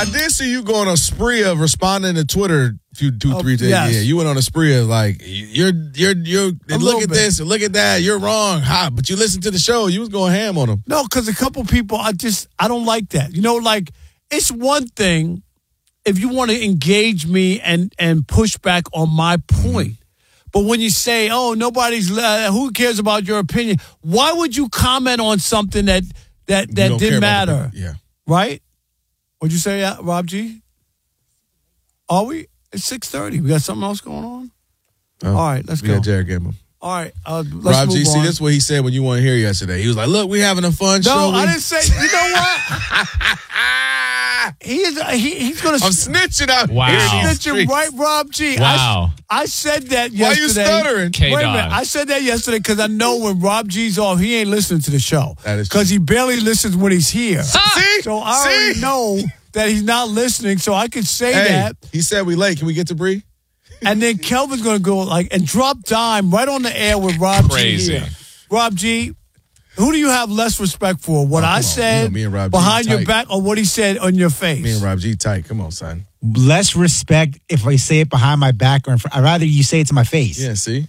I did see you go on a spree of responding to Twitter two, 3 days. Yes. Yeah, you went on a spree of like, you're look at this and look at that. You're wrong. But you listened to the show. You was going ham on them. No, because a couple people, I don't like that. You know, like, it's one thing if you want to engage me and push back on my point. But when you say, oh, who cares about your opinion? Why would you comment on something that didn't matter? Yeah. Right? What'd you say, Rob G? Are we? It's 6:30. We got something else going on? All right, let's go. We got Jared Gamble. All right, let's Rob move G, on. see, this is what he said when you weren't here yesterday. He was like, look, we having a fun show. No, I didn't say, you know what? He's going to... I'm snitching out. Wow. He's snitching, right, Rob G? Wow. I said that yesterday. Why are you stuttering? K-Dog. Wait a minute. I said that yesterday because I know when Rob G's off, he ain't listening to the show. That is because he barely listens when he's here. See? So I already know that he's not listening, so I can say that. He said we late. Can we get to Bree? And then Kelvin's going to go and drop dime right on the air with Rob Crazy. G here. Rob G, who do you have less respect for? What I said me and Rob G behind your tight. back or what he said on your face? Me and Rob G tight. Come on, son. Less respect if I say it behind my back or in front. I'd rather you say it to my face. Yeah, see?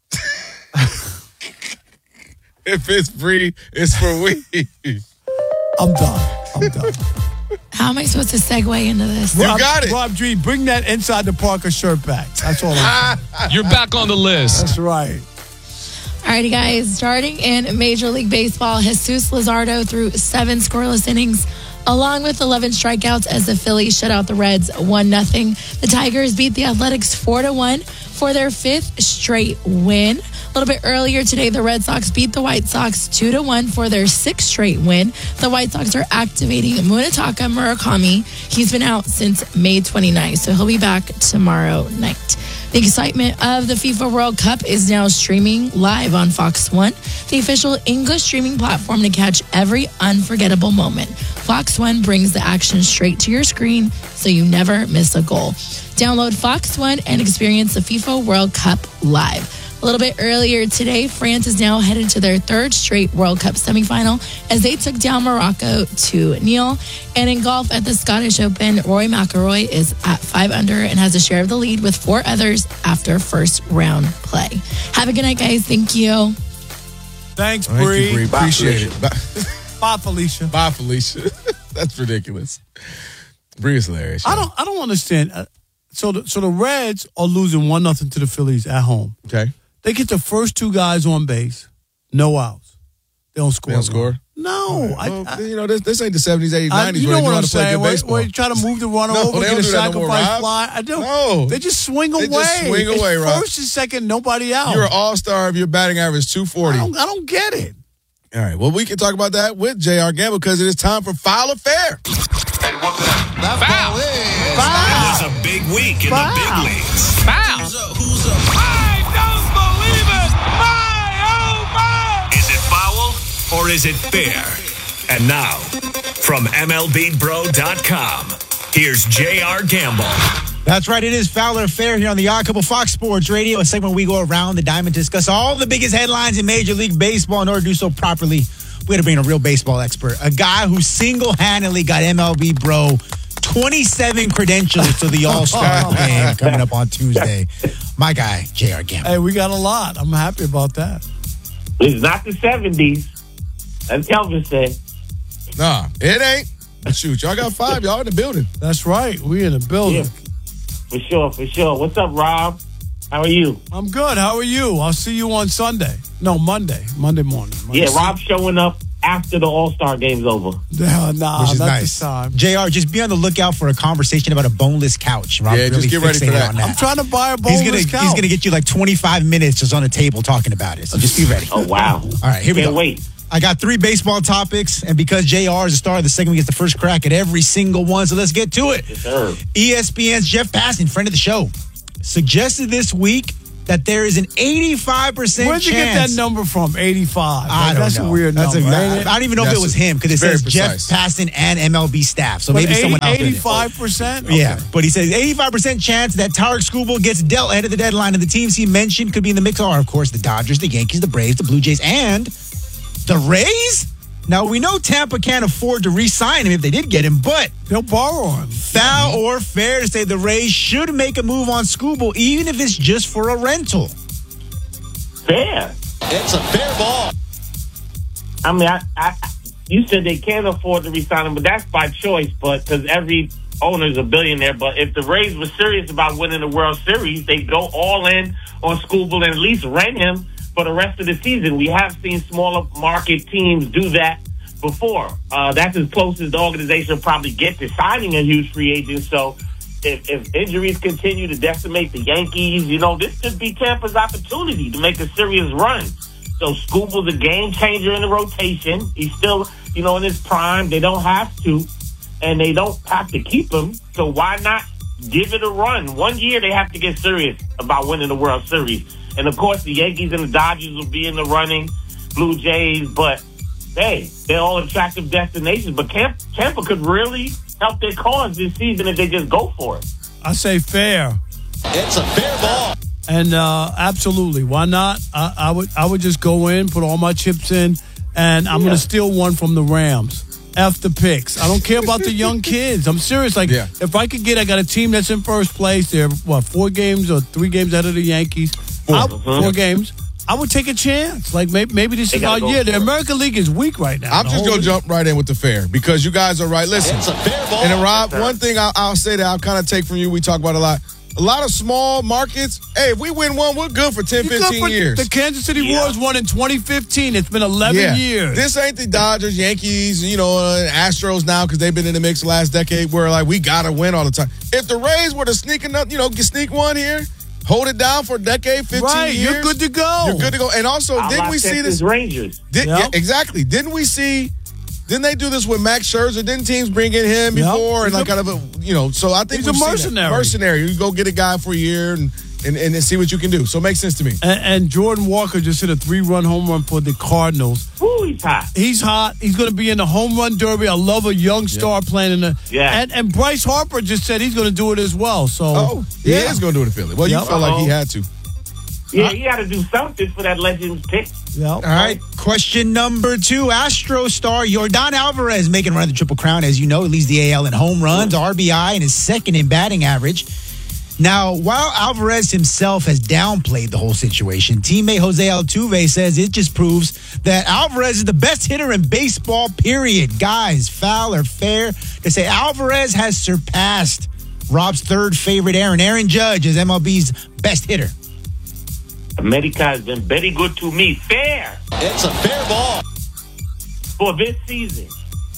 If it's Bree, it's for we. I'm done. How am I supposed to segue into this? You got it. Rob G, bring that Inside the Parker shirt back. That's all I'm saying. You're back on the list. That's right. Alrighty, guys. Starting in Major League Baseball, Jesus Luzardo threw 7 scoreless innings, along with 11 strikeouts as the Phillies shut out the Reds 1-0. The Tigers beat the Athletics 4-1 for their 5th straight win. A little bit earlier today, the Red Sox beat the White Sox 2-1 for their 6th straight win. The White Sox are activating Munetaka Murakami. He's been out since May 29th, so he'll be back tomorrow night. The excitement of the FIFA World Cup is now streaming live on Fox One, the official English streaming platform to catch every unforgettable moment. Fox One brings the action straight to your screen so you never miss a goal. Download Fox One and experience the FIFA World Cup live. A little bit earlier today, France is now headed to their 3rd straight World Cup semifinal as they took down Morocco 2-0. And in golf at the Scottish Open, Rory McIlroy is at 5 under and has a share of the lead with 4 others after first round play. Have a good night, guys. Thank you. Thanks, Thank Bree. you, Bree. Appreciate it. Bye, Felicia. Bye, Felicia. That's ridiculous. Bree is hilarious. I don't understand. So the Reds are losing 1-0 to the Phillies at home. Okay. They get the first 2 guys on base, no outs. They don't score. They don't score? No. Well, this ain't the 70s, 80s, 90s. You where know they what how I'm to play saying? good baseball. Where you try to move the runner No, over, they get don't a do that no more, sacrifice Rob. fly. I don't. No. They just swing away. They just swing away, It's Rob. First and second, nobody out. You're an all-star if your batting average 240. I don't get it. All right, well, we can talk about that with J.R. Gamble because it is time for Foul or Fair. Foul. It was a big week in the big leagues. Foul. Who's up? I don't believe it. My, oh, my. Is it foul or is it fair? And now, from MLBBro.com, here's J.R. Gamble. That's right. It is Foul or Fair here on the Odd Couple Fox Sports Radio, a segment where we go around the diamond to discuss all the biggest headlines in Major League Baseball. In order to do so properly, we had to bring in a real baseball expert, a guy who single-handedly got MLB Bro 27 credentials to the All-Star game coming up on Tuesday. My guy, J.R. Gamble. Hey, we got a lot. I'm happy about that. It's not the 70s, as Kelvin said. Nah, it ain't. But shoot, y'all got 5. Y'all in the building. That's right. We in the building. Yeah, for sure. What's up, Rob? How are you? I'm good. How are you? I'll see you on Sunday. No, Monday morning. Yeah, Rob's showing up after the All-Star game's over. Nah, Which is not nice. this time. JR, just be on the lookout for a conversation about a boneless couch. Rob Yeah, just get ready for fixated that. on I'm trying to buy a boneless couch. He's gonna get you like 25 minutes just on the table talking about it. So just be ready. Oh, wow. All right, here we Can't go. wait. I got 3 baseball topics, and because JR is the star of the segment, he gets the first crack at every single one. So let's get to it. Yes, sir. ESPN's Jeff Passan, friend of the show, suggested this week that there is an 85% chance. Where'd you get that number from? 85. I don't That's know. a weird That's number. I don't even know if it was him because it very says precise. Jeff Passan and MLB staff. So But maybe someone else did it. 85%? Yeah, but he says 85% chance that Tarek Skubal gets dealt ahead of the deadline, and the teams he mentioned could be in the mix are, of course, the Dodgers, the Yankees, the Braves, the Blue Jays, and the Rays. Now, we know Tampa can't afford to re-sign him if they did get him, but They'll borrow him. Foul or fair to say the Rays should make a move on Skubal, even if it's just for a rental? Fair. It's a fair ball. I mean, you said they can't afford to re-sign him, but that's by choice. But because every owner's a billionaire. But if the Rays were serious about winning the World Series, they'd go all in on Skubal and at least rent him for the rest of the season. We have seen smaller market teams do that before. That's as close as the organization will probably get to signing a huge free agent. So if injuries continue to decimate the Yankees, this could be Tampa's opportunity to make a serious run. So Skubal's a game changer in the rotation. He's still, in his prime. They don't have to, and they don't have to keep him. So why not give it a run? 1 year they have to get serious about winning the World Series. And, of course, the Yankees and the Dodgers will be in the running, Blue Jays, but, hey, they're all attractive destinations. But Tampa could really help their cause this season if they just go for it. I say fair. It's a fair ball. And absolutely, why not? I would just go in, put all my chips in, and I'm going to steal one from the Rams. F the picks. I don't care about the young kids. I'm serious. If I got a team that's in first place. They're 4 games or 3 games ahead of the Yankees. 4 games. I would take a chance. Maybe this is our year. The American League is weak right now. I'm just going to jump right in with the fair because you guys are right. Listen, it's a fair ball. And then Rob, one thing I'll say that I'll kind of take from you. We talk about a lot. A lot of small markets, hey, if we win one, we're good for 10, 15 years. The Kansas City Royals won in 2015. It's been 11 years. This ain't the Dodgers, Yankees, Astros now because they've been in the mix the last decade where, we got to win all the time. If the Rays were to sneak one here, hold it down for a decade, 15 years. You're good to go. You're good to go. And also, didn't we see this? Rangers. Yeah, exactly. Didn't they do this with Max Scherzer? Didn't teams bring in him before so I think he's a mercenary. Mercenary. You go get a guy for a year and see what you can do. So it makes sense to me. And Jordan Walker just hit a 3-run home run for the Cardinals. Ooh, he's hot. He's hot. He's going to be in the home run derby. I love a young star playing in the. Yeah. And Bryce Harper just said he's going to do it as well. So he is going to do it in Philly. Well, you felt like he had to. Yeah, he got to do something for that Legends pick. Yep. All right. Question number 2. Astro star Yordan Alvarez making a run at the Triple Crown. As you know, he leads the AL in home runs, RBI, and is second in batting average. Now, while Alvarez himself has downplayed the whole situation, teammate Jose Altuve says it just proves that Alvarez is the best hitter in baseball, period. Guys, foul or fair to say Alvarez has surpassed Rob's third favorite Aaron Judge as MLB's best hitter. America has been very good to me. Fair. It's a fair ball. For this season.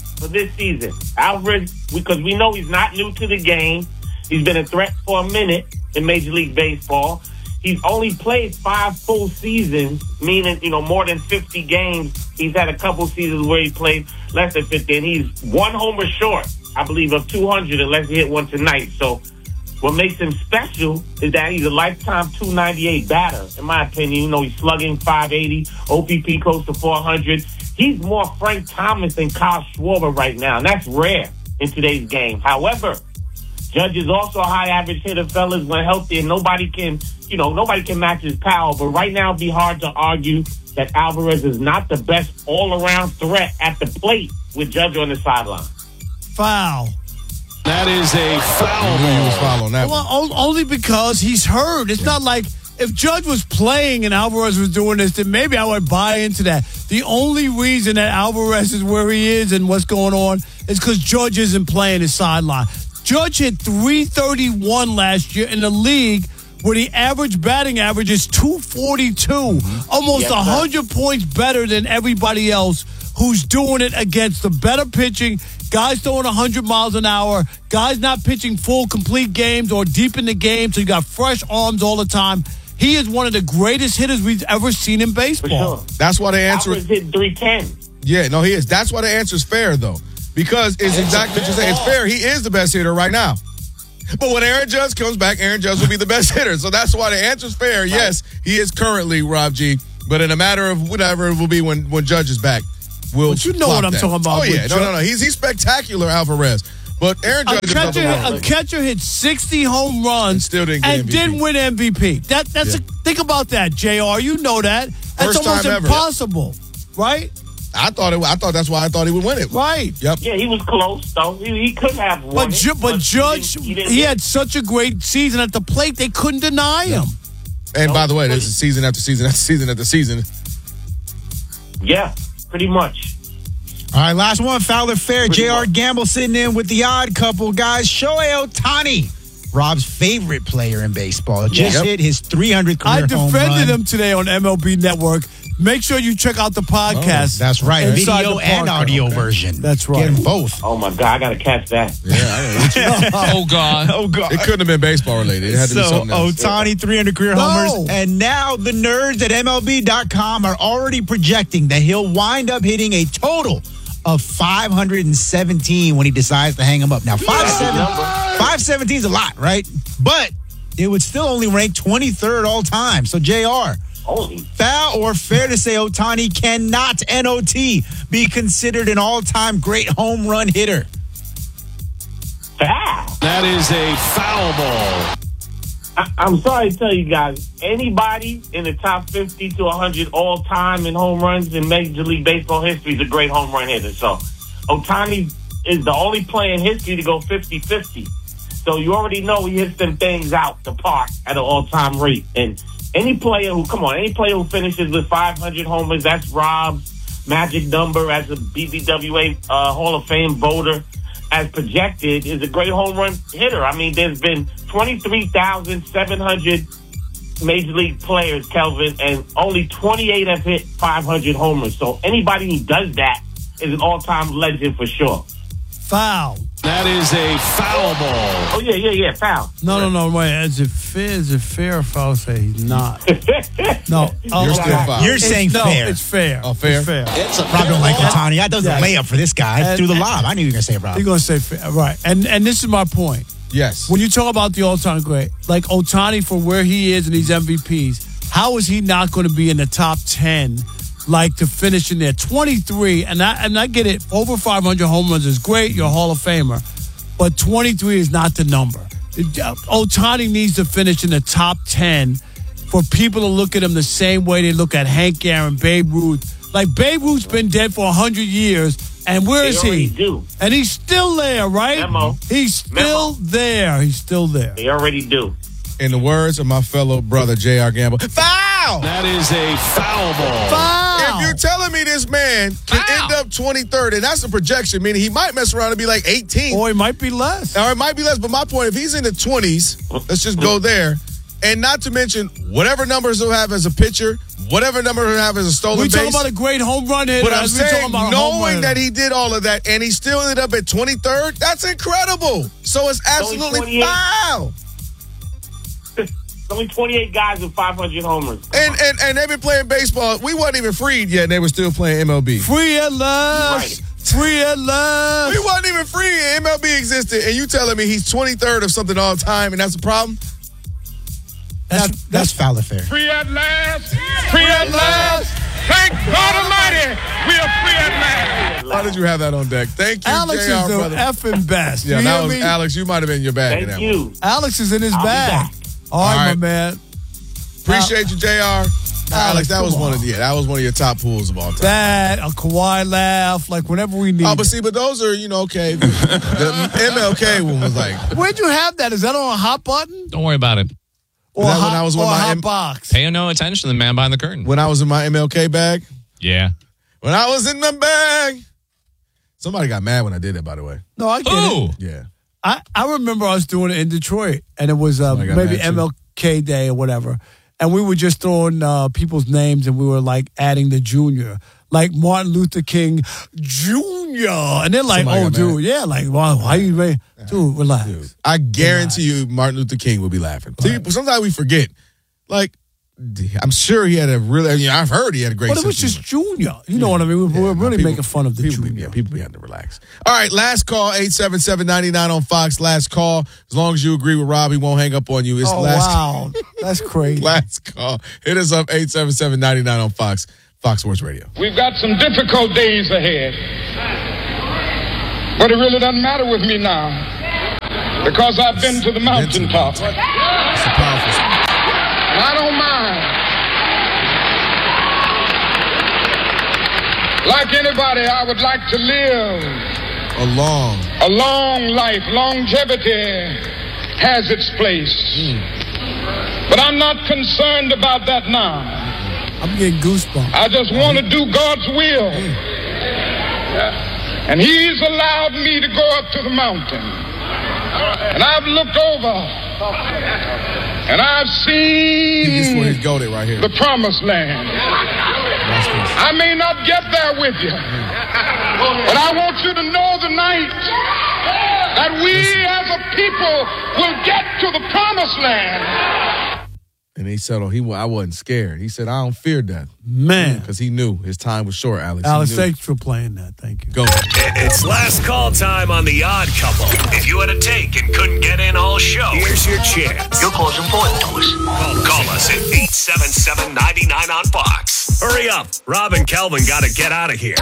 Alvarez, because we know he's not new to the game. He's been a threat for a minute in Major League Baseball. He's only played 5 full seasons, meaning, more than 50 games. He's had a couple seasons where he played less than 50, and he's 1 homer short, I believe, of 200 unless he hit one tonight. So what makes him special is that he's a lifetime 298 batter, in my opinion. He's slugging 580, OPP close to 400. He's more Frank Thomas than Kyle Schwarber right now, and that's rare in today's game. However, Judge is also a high average hitter, fellas, when healthy, and nobody can match his power. But right now, it'd be hard to argue that Alvarez is not the best all-around threat at the plate with Judge on the sideline. Foul. That is a foul He was foul on that one. Well, only because he's hurt. It's not like if Judge was playing and Alvarez was doing this, then maybe I would buy into that. The only reason that Alvarez is where he is and what's going on is because Judge isn't playing his sideline. Judge hit .331 last year in the league where the average batting average is .242. Almost 100 points better than everybody else who's doing it against the better pitching, guys throwing 100 miles an hour, guys not pitching full, complete games or deep in the game, so you got fresh arms all the time. He is one of the greatest hitters we've ever seen in baseball. For sure. That's why the answer is hit 310. Yeah, no, he is. That's why the answer is fair, though. Because it's exactly what you say. It's fair. He is the best hitter right now. But when Aaron Judge comes back, Aaron Judge will be the best hitter. So that's why the answer is fair. Right. Yes, he is currently Rob G. But in a matter of whatever it will be when Judge is back, but you know what I'm talking about. Oh, yeah. No. He's spectacular, Alvarez. But Aaron Judge a catcher hit 60 home runs and didn't win MVP. Think about that, JR. You know that. That's First almost time ever. impossible, right? I thought that's why I thought he would win it. Right. Yep. Yeah, he was close, though. He could have won But Judge, he had such a great season at the plate, they couldn't deny him. And by the way, this is season after season after season after season. Yeah, pretty much. All right, last one, Fowler Fair. J.R. Gamble sitting in with the odd couple, guys. Shohei Ohtani, Rob's favorite player in baseball, just hit his 300th career I home defended run. him today on MLB Network. Make sure you check out the podcast. That's right, Inside video the and Parker. audio version. That's right. Get them both. Oh, my God, I got to catch that. Oh, God. Oh, God. It couldn't have been baseball related. It had to be So, something else. Ohtani, 300 career homers. And now the nerds at MLB.com are already projecting that he'll wind up hitting a total of 517 when he decides to hang him up. Now, 517 is a lot, right? But it would still only rank 23rd all time. So, JR, foul or fair to say Ohtani cannot, NOT, be considered an all-time great home run hitter? Foul. That is a foul ball. I'm sorry to tell you guys, anybody in the top 50 to 100 all time in home runs in Major League Baseball history is a great home run hitter. So Ohtani is the only player in history to go 50-50. So you already know he hits them things out the park at an all-time rate. And any player who finishes with 500 homers, that's Rob's magic number as a BBWA Hall of Fame voter, as projected, is a great home run hitter. I mean, there's been 23,700 Major League players, Kelvin, and only 28 have hit 500 homers. So anybody who does that is an all-time legend for sure. Foul. That is a foul ball. Oh, yeah, foul. No, wait. Is it fair or foul? Say he's not. No. You're still foul. You're saying no, fair. it's fair. Oh, fair? It's fair. It's a Rob fair don't like ball. Ohtani. That does a layup for this guy. Through the lob. I knew you were going to say it, Rob. You're going to say fair. Right. And this is my point. Yes. When you talk about the all-time great, like Ohtani for where he is in these MVPs, how is he not going to be in the top 10, like to finish in there? 23, and I get it, over 500 home runs is great, you're a Hall of Famer, but 23 is not the number. Ohtani needs to finish in the top 10 for people to look at him the same way they look at Hank Aaron, Babe Ruth. Like, Babe Ruth's been dead for 100 years, and where is he? Do. And he's still there, right? Memo. He's still there. He's still there. They already do. In the words of my fellow brother, J.R. Gamble, foul! That is a foul ball. Foul! If you're telling me this man can end up 23rd, and that's a projection, meaning he might mess around and be like 18. Or it might be less. Or it might be less, but my point, if he's in the 20s, let's just go there. And not to mention, whatever numbers he'll have as a pitcher, whatever number he'll have as a stolen We're base. talking about a great home run hitter. But I'm as we're talking saying, about a home run knowing hitter. that he did all of that and he still ended up at 23rd, that's incredible. So it's absolutely 28. foul. Only 28 guys with 500 homers. And they've been playing baseball. We wasn't even freed yet, and they were still playing MLB. Free at last. Right. Free at last. We wasn't even free. MLB existed, and you telling me he's 23rd of something all time, and that's a problem? That's Fowler Fair. Free at last. Free at last. Thank God Almighty, we are free at last. Why did you have that on deck? Thank you, Alex JR, is the brother. effing best. Yeah, you that hear was me? Alex. You might have been in your bag in Thank that you. one. Alex is in his I'll be bag. back. All right, right. my man. Appreciate you, JR. Alex, that was come one on. that was one of your top pools of all time. That, a Kawhi laugh, like whenever we need But it. see, those are, okay. The MLK one was like, Where'd you have that? Is that on a hot button? Don't worry about it. Or That a when hot, I was or with a my hot M- box? Pay no attention to the man behind the curtain. when I was in my MLK bag. Yeah. When I was in the bag. Somebody got mad when I did it, by the way. No, I get Ooh. it. Yeah. I remember us doing it in Detroit, and it was I got maybe mad, too. MLK Day or whatever. And we were just throwing people's names, and we were like adding the junior, like Martin Luther King Jr. And they're like, Somebody "Oh, got dude, mad. yeah, like, why you ready? Dude, relax." Dude, I guarantee you Martin Luther King would be laughing. See, sometimes we forget. Like, I'm sure he had a really, I've heard he had a great But it was sense just Junior. You know what I mean? We're really people- making fun of the people, Junior. People be having to relax. All right, last call, 877-99 on Fox. Last call. As long as you agree with Rob, he won't hang up on you. It's Oh, last wow. That's crazy. last call. Hit us up, 877-99 on Fox. Fox Sports Radio. We've got some difficult days ahead. But it really doesn't matter with me now. Because I've been to the mountaintop. It's a powerful spot. And I don't mind. Like anybody, I would like to live A long life. Longevity has its place. But I'm not concerned about that now. I'm getting goosebumps. I just want to do God's will. And He's allowed me to go up to the mountain. And I've looked over. And I've This one seen is goated right here. the promised land. I may not get there with you. But I want you to know tonight that we as a people will get to the promised land. And he settled. I wasn't scared. He said, I don't fear death. Man. Because he knew his time was short, Alex. Alex, He knew. thanks for playing that. Thank you. Go. It's last call time on The Odd Couple. If you had a take and couldn't get in all show, here's your chance. Your call's important to us. Call us at 877-99 on Fox. Hurry up. Rob and Kelvin got to get out of here.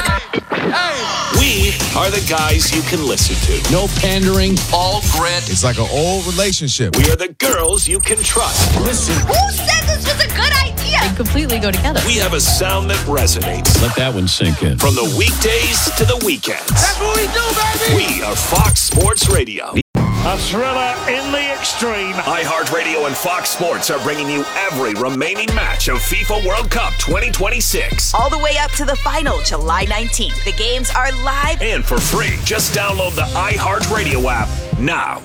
We are the guys you can listen to. No pandering, all grit. It's like an old relationship. We are the girls you can trust. Listen. Who said this was a good idea? They completely go together. We have a sound that resonates. Let that one sink in. From the weekdays to the weekends. That's what we do, baby. We are Fox Sports Radio. A thriller in the extreme. iHeartRadio and Fox Sports are bringing you every remaining match of FIFA World Cup 2026. All the way up to the final, July 19th. The games are live And for free, just download the iHeartRadio app now.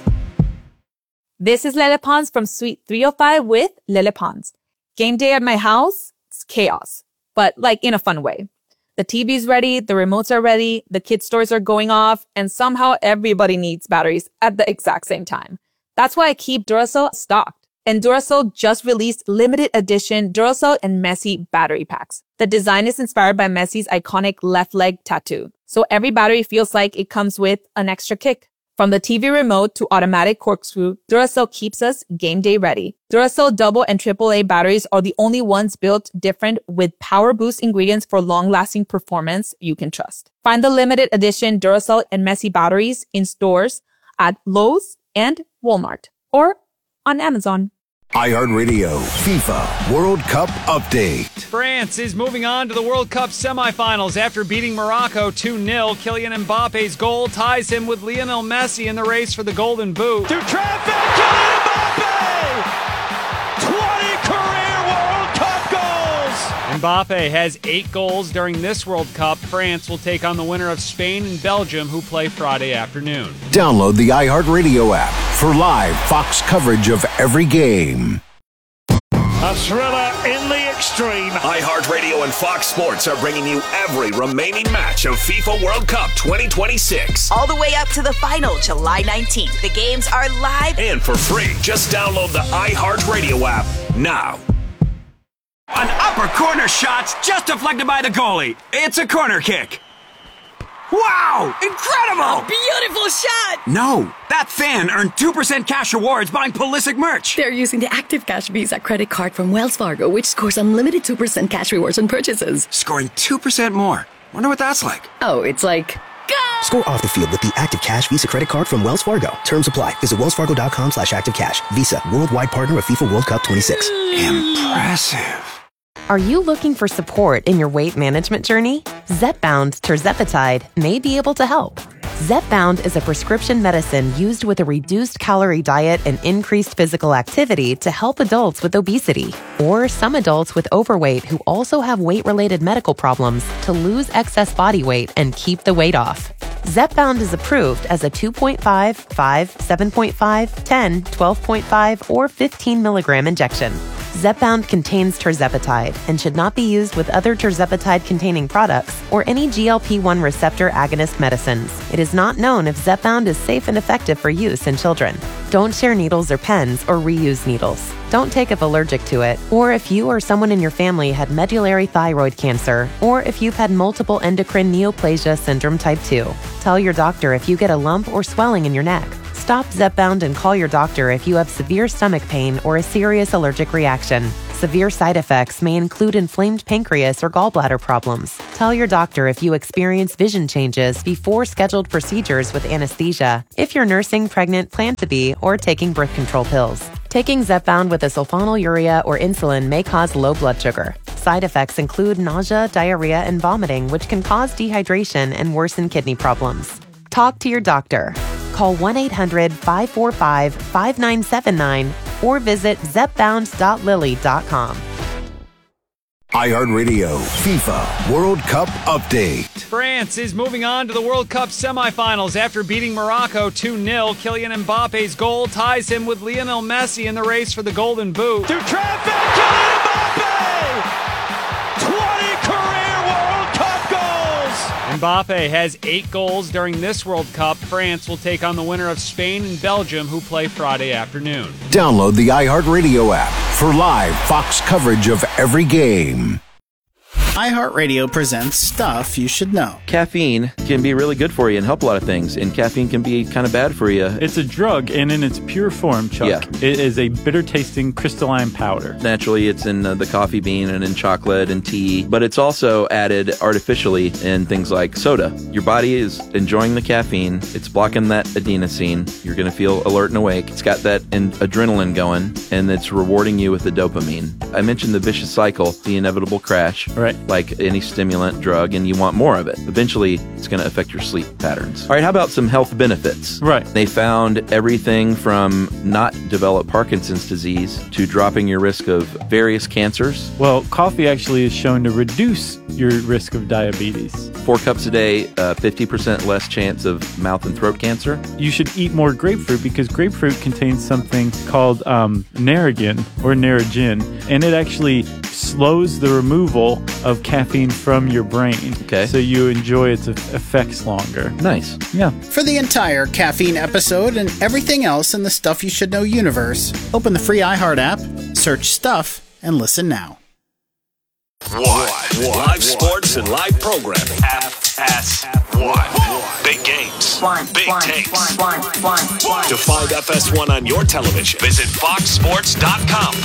This is Lele Pons from Suite 305 with Lele Pons. Game day at my house, it's chaos, but like in a fun way. The TV's ready, the remotes are ready, the kids' toys are going off, and somehow everybody needs batteries at the exact same time. That's why I keep Duracell stocked. And Duracell just released limited edition Duracell and Messi battery packs. The design is inspired by Messi's iconic left leg tattoo. So every battery feels like it comes with an extra kick. From the TV remote to automatic corkscrew, Duracell keeps us game day ready. Duracell double and AAA batteries are the only ones built different with power boost ingredients for long-lasting performance you can trust. Find the limited edition Duracell and Messi batteries in stores at Lowe's and Walmart or on Amazon. iHeartRadio FIFA World Cup Update. France is moving on to the World Cup semifinals after beating Morocco 2-0. Kylian Mbappe's goal ties him with Lionel Messi in the race for the Golden Boot. Through traffic, Kylian Mbappe! 20 career World Cup goals! Mbappe has 8 goals during this World Cup. France will take on the winner of Spain and Belgium, who play Friday afternoon. Download the iHeartRadio app for live Fox coverage of every game. A thriller in the extreme. iHeartRadio and Fox Sports are bringing you every remaining match of FIFA World Cup 2026. all the way up to the final, July 19th. The games are live And for free, just download the iHeartRadio app now. An upper corner shot's just deflected by the goalie. It's a corner kick. Wow! Incredible! beautiful shot. No, that fan earned 2% cash rewards buying Pulisic merch. They're using the Active Cash Visa credit card from Wells Fargo, which scores unlimited 2% cash rewards on purchases. Scoring 2% more. Wonder what that's like. Oh, it's like... Score off the field with the Active Cash Visa credit card from Wells Fargo. Terms apply. Visit wellsfargo.com/activecash. Visa, worldwide partner of FIFA World Cup 26. Impressive. Are you looking for support in your weight management journey? Zepbound tirzepatide may be able to help. Zepbound is a prescription medicine used with a reduced calorie diet and increased physical activity to help adults with obesity or some adults with overweight who also have weight-related medical problems to lose excess body weight and keep the weight off. Zepbound is approved as a 2.5, 5, 7.5, 10, 12.5, or 15 milligram injection. Zepbound contains tirzepatide and should not be used with other tirzepatide-containing products or any GLP-1 receptor agonist medicines. It is not known if Zepbound is safe and effective for use in children. Don't share needles or pens or reuse needles. Don't take if allergic to it, or if you or someone in your family had medullary thyroid cancer, or if you've had multiple endocrine neoplasia syndrome type 2. Tell your doctor if you get a lump or swelling in your neck. Stop Zepbound and call your doctor if you have severe stomach pain or a serious allergic reaction. Severe side effects may include inflamed pancreas or gallbladder problems. Tell your doctor if you experience vision changes before scheduled procedures with anesthesia, if you're nursing, pregnant, plan to be, or taking birth control pills. Taking Zepbound with a sulfonylurea or insulin may cause low blood sugar. Side effects include nausea, diarrhea, and vomiting, which can cause dehydration and worsen kidney problems. Talk to your doctor. Call 1-800-545-5979 or visit zepbound.lilly.com. iHeartRadio FIFA World Cup Update. France is moving on to the World Cup semifinals after beating Morocco 2-0. Kylian Mbappe's goal ties him with Lionel Messi in the race for the Golden Boot. Through traffic, Kylian Mbappe! 20 career World Cup goals! Mbappe has 8 goals during this World Cup. France will take on the winner of Spain and Belgium, who play Friday afternoon. Download the iHeartRadio app for live Fox coverage of every game. iHeartRadio presents Stuff You Should Know. Caffeine can be really good for you and help a lot of things, and caffeine can be kind of bad for you. It's a drug, and in its pure form, Chuck, it is a bitter-tasting crystalline powder. Naturally, it's in the coffee bean and in chocolate and tea, but it's also added artificially in things like soda. Your body is enjoying the caffeine. It's blocking that adenosine. You're going to feel alert and awake. It's got that adrenaline going, and it's rewarding you with the dopamine. I mentioned the vicious cycle, the inevitable crash. Right. Like any stimulant drug, and you want more of it. Eventually, it's going to affect your sleep patterns. All right, how about some health benefits? Right. They found everything from not develop Parkinson's disease to dropping your risk of various cancers. Well, coffee actually is shown to reduce your risk of diabetes. 4 cups a day, 50% less chance of mouth and throat cancer. You should eat more grapefruit because grapefruit contains something called Narragin or Narragin, and it actually slows the removal of caffeine from your brain. Okay. So you enjoy its effects longer. Nice. Yeah. For the entire caffeine episode and everything else in the Stuff You Should Know universe, open the free iHeart app, search Stuff, and listen now. Live sports and live programming. FS1. Big games. Big takes. To find FS1 on your television, visit foxsports.com.